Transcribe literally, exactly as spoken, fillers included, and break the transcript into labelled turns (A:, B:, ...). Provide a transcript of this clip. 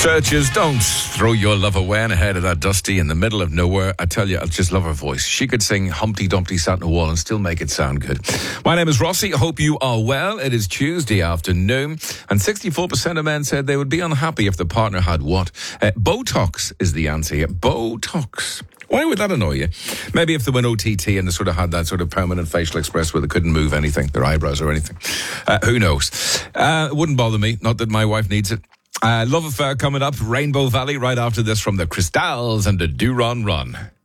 A: Searches, don't throw your love away and ahead of that Dusty in the middle of nowhere. I tell you, I just love her voice. She could sing Humpty Dumpty sat on a wall and still make it sound good. My name is Rossi. I hope you are well. It is Tuesday afternoon, and sixty-four percent of men said they would be unhappy if the partner had what? Uh, Botox is the answer here. Botox. Why would that annoy you? Maybe if they went O T T and they sort of had that sort of permanent facial express where they couldn't move anything, their eyebrows or anything. Uh, who knows? Uh, it wouldn't bother me. Not that my wife needs it. Uh, Love Affair coming up. Rainbow Valley right after this from the Crystals and the Do Run Run.